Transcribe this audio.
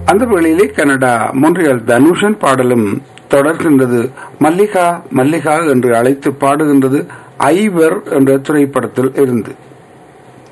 அந்த வேளையிலே கனடா மொன்றியல் தனுஷன் பாடலும் தொடர்கின்றது. மல்லிகா மல்லிகா என்று அழைத்து பாடுகின்றது ஐவர் என்ற திரைப்படத்தில் இருந்து.